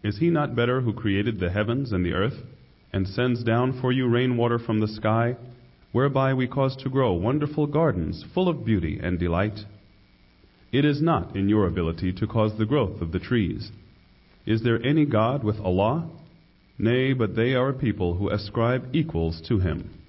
Is he not better who created the heavens and the earth, and sends down for you rainwater from the sky, whereby we cause to grow wonderful gardens full of beauty and delight? It is not in your ability to cause the growth of the trees. Is there any God with Allah? Nay, but they are a people who ascribe equals to Him.